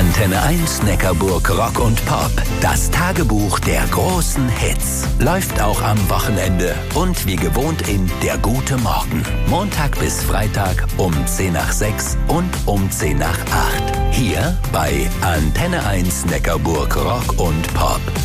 Antenne 1 Neckarburg Rock und Pop. Das Tagebuch der großen Hits. Läuft auch am Wochenende und wie gewohnt in Der gute Morgen. Montag bis Freitag um 10 nach 6 und um 10 nach 8. Hier bei Antenne 1 Neckarburg Rock und Pop.